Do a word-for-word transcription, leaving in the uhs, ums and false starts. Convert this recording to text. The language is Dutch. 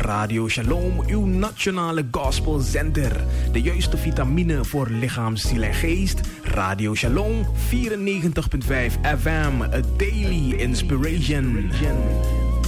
Radio Shalom, uw nationale gospelzender. De juiste vitamine voor lichaam, ziel en geest. Radio Shalom, vierennegentig komma vijf F M, a daily inspiration.